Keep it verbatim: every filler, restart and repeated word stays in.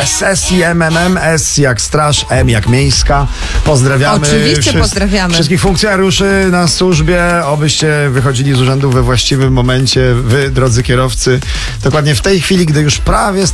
S S i M M M, S jak straż, M jak miejska. Pozdrawiamy. Oczywiście wszys- pozdrawiamy. Wszystkich funkcjonariuszy na służbie, obyście wychodzili z urzędu we właściwym momencie, wy, drodzy kierowcy. Dokładnie w tej chwili, gdy już prawie